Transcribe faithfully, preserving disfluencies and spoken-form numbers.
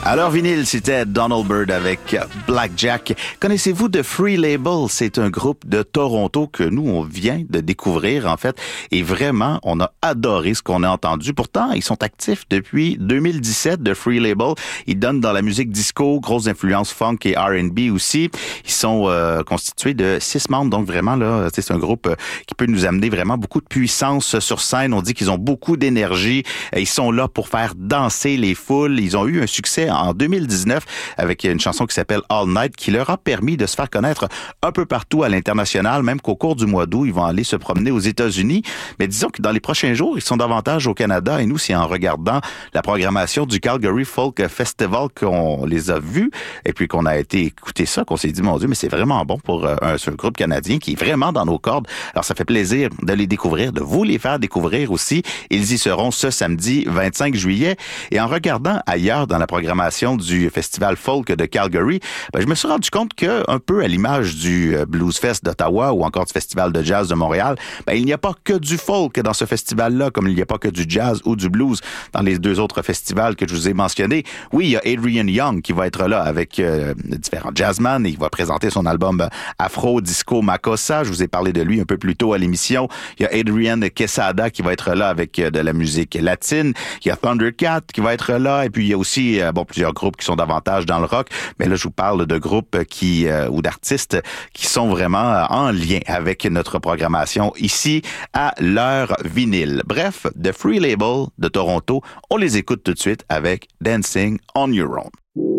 Alors vinyle, c'était Donald Byrd avec Blackjack. Connaissez-vous The Free Label? C'est un groupe de Toronto que nous, on vient de découvrir, en fait. Et vraiment, on a adoré ce qu'on a entendu. Pourtant, ils sont actifs depuis deux mille dix-sept, The Free Label. Ils donnent dans la musique disco, grosse influence funk et R and B aussi. Ils sont euh, constitués de six membres, donc vraiment, là, c'est un groupe qui peut nous amener vraiment beaucoup de puissance sur scène. On dit qu'ils ont beaucoup d'énergie. Ils sont là pour faire danser les foules. Ils ont eu un succès en deux mille dix-neuf avec une chanson qui s'appelle All Night qui leur a permis de se faire connaître un peu partout à l'international, même qu'au cours du mois d'août, ils vont aller se promener aux États-Unis. Mais disons que dans les prochains jours, ils sont davantage au Canada et nous, c'est en regardant la programmation du Calgary Folk Festival qu'on les a vus et puis qu'on a été écouter ça, qu'on s'est dit, mon Dieu, mais c'est vraiment bon pour un, un groupe canadien qui est vraiment dans nos cordes. Alors, ça fait plaisir de les découvrir, de vous les faire découvrir aussi. Ils y seront ce samedi vingt-cinq juillet. Et en regardant ailleurs dans la programmation du Festival Folk de Calgary, ben, je me suis rendu compte que, un peu à l'image du Blues Fest d'Ottawa ou encore du Festival de Jazz de Montréal, ben, il n'y a pas que du folk dans ce festival-là, comme il n'y a pas que du jazz ou du blues dans les deux autres festivals que je vous ai mentionnés. Oui, il y a Adrian Young qui va être là avec euh, différents jazzmen et il va présenter son album Afro Disco Makossa. Je vous ai parlé de lui un peu plus tôt à l'émission. Il y a Adrian Quesada qui va être là avec euh, de la musique latine. Il y a Thundercat qui va être là et puis il y a aussi euh, bon plusieurs groupes qui sont davantage dans le rock, mais là je vous parle de groupes qui euh, ou d'artistes qui sont vraiment en lien avec notre programmation ici à l'heure vinyle. Bref, The Free Label de Toronto, on les écoute tout de suite avec Dancing on Your Own.